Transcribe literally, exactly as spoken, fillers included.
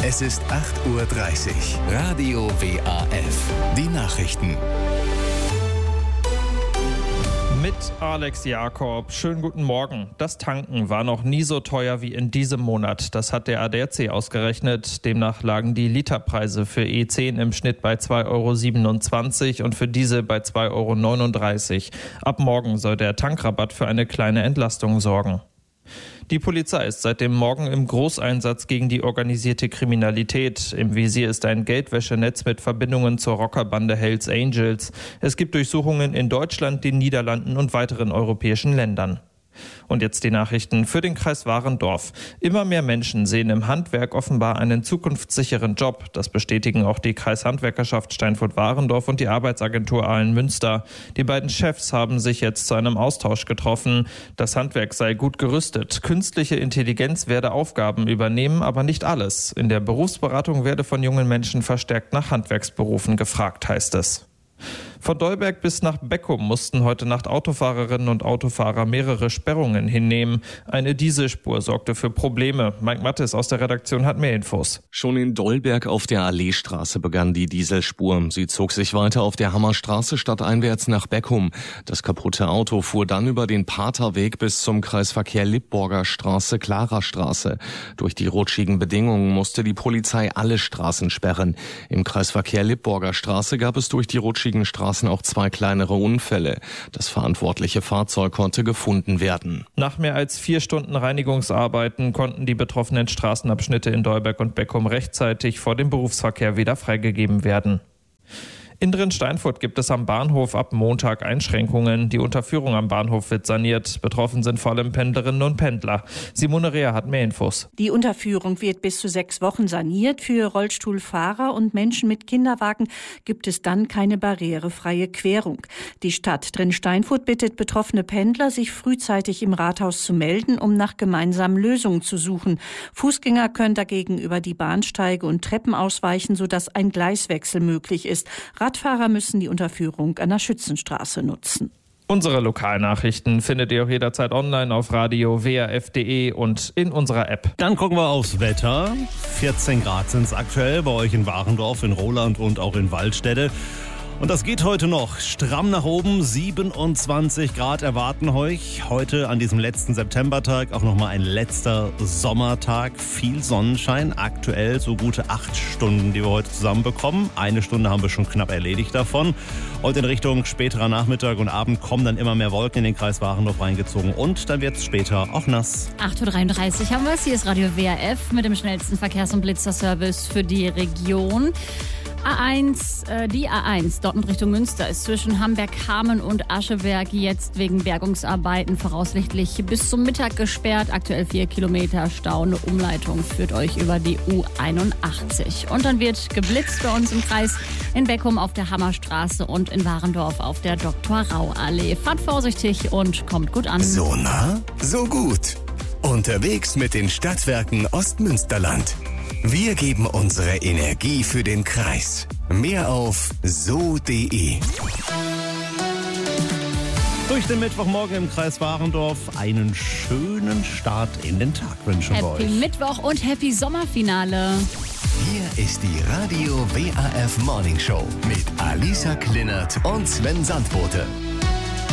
Es ist acht Uhr dreißig. Radio W A F. Die Nachrichten. Mit Alex Jakob. Schönen guten Morgen. Das Tanken war noch nie so teuer wie in diesem Monat. Das hat der A D A C ausgerechnet. Demnach lagen die Literpreise für E zehn im Schnitt bei zwei Euro siebenundzwanzig und für Diesel bei zwei Euro neununddreißig. Ab morgen soll der Tankrabatt für eine kleine Entlastung sorgen. Die Polizei ist seit dem Morgen im Großeinsatz gegen die organisierte Kriminalität. Im Visier ist ein Geldwäschenetz mit Verbindungen zur Rockerbande Hells Angels. Es gibt Durchsuchungen in Deutschland, den Niederlanden und weiteren europäischen Ländern. Und jetzt die Nachrichten für den Kreis Warendorf. Immer mehr Menschen sehen im Handwerk offenbar einen zukunftssicheren Job. Das bestätigen auch die Kreishandwerkerschaft Steinfurt-Warendorf und die Arbeitsagentur Aalen-Münster. Die beiden Chefs haben sich jetzt zu einem Austausch getroffen. Das Handwerk sei gut gerüstet. Künstliche Intelligenz werde Aufgaben übernehmen, aber nicht alles. In der Berufsberatung werde von jungen Menschen verstärkt nach Handwerksberufen gefragt, heißt es. Von Dolberg bis nach Beckum mussten heute Nacht Autofahrerinnen und Autofahrer mehrere Sperrungen hinnehmen. Eine Dieselspur sorgte für Probleme. Mike Mattes aus der Redaktion hat mehr Infos. Schon in Dolberg auf der Alleestraße begann die Dieselspur. Sie zog sich weiter auf der Hammerstraße stadteinwärts nach Beckum. Das kaputte Auto fuhr dann über den Paterweg bis zum Kreisverkehr Lippborger Straße, Klarer Straße. Durch die rutschigen Bedingungen musste die Polizei alle Straßen sperren. Im Kreisverkehr Lippborger Straße gab es durch die rutschigen Straßen auch zwei kleinere Unfälle. Das verantwortliche Fahrzeug konnte gefunden werden. Nach mehr als vier Stunden Reinigungsarbeiten konnten die betroffenen Straßenabschnitte in Dolberg und Beckum rechtzeitig vor dem Berufsverkehr wieder freigegeben werden. In Drin-Steinfurt gibt es am Bahnhof ab Montag Einschränkungen. Die Unterführung am Bahnhof wird saniert. Betroffen sind vor allem Pendlerinnen und Pendler. Simone Reher hat mehr Infos. Die Unterführung wird bis zu sechs Wochen saniert. Für Rollstuhlfahrer und Menschen mit Kinderwagen gibt es dann keine barrierefreie Querung. Die Stadt Drin-Steinfurt bittet betroffene Pendler, sich frühzeitig im Rathaus zu melden, um nach gemeinsamen Lösungen zu suchen. Fußgänger können dagegen über die Bahnsteige und Treppen ausweichen, sodass ein Gleiswechsel möglich ist. Radfahrer müssen die Unterführung an der Schützenstraße nutzen. Unsere Lokalnachrichten findet ihr auch jederzeit online auf radio w a f punkt d e und in unserer App. Dann gucken wir aufs Wetter. vierzehn Grad sind es aktuell bei euch in Warendorf, in Roland und auch in Waldstätte. Und das geht heute noch stramm nach oben. siebenundzwanzig Grad erwarten euch heute an diesem letzten Septembertag. Auch nochmal ein letzter Sommertag. Viel Sonnenschein. Aktuell so gute acht Stunden, die wir heute zusammen bekommen. Eine Stunde haben wir schon knapp erledigt davon. Und in Richtung späterer Nachmittag und Abend kommen dann immer mehr Wolken in den Kreis Warendorf reingezogen. Und dann wird es später auch nass. acht Uhr dreiunddreißig haben wir es. Hier ist Radio W A F mit dem schnellsten Verkehrs- und Blitzerservice für die Region. A eins, äh, die A eins, Dortmund Richtung Münster, ist zwischen Hamberg-Hameln und Ascheberg jetzt wegen Bergungsarbeiten voraussichtlich bis zum Mittag gesperrt. Aktuell vier Kilometer Stau. Eine Umleitung führt euch über die U einundachtzig. Und dann wird geblitzt bei uns im Kreis in Beckum auf der Hammerstraße und in Warendorf auf der Doktor-Rau-Allee. Fahrt vorsichtig und kommt gut an. So nah, so gut. Unterwegs mit den Stadtwerken Ostmünsterland. Wir geben unsere Energie für den Kreis. Mehr auf so punkt d e. Durch den Mittwochmorgen im Kreis Warendorf einen schönen Start in den Tag wünschen wir euch. Happy Mittwoch und Happy Sommerfinale. Hier ist die Radio W A F Morning Show mit Alisa Klinert und Sven Sandbote.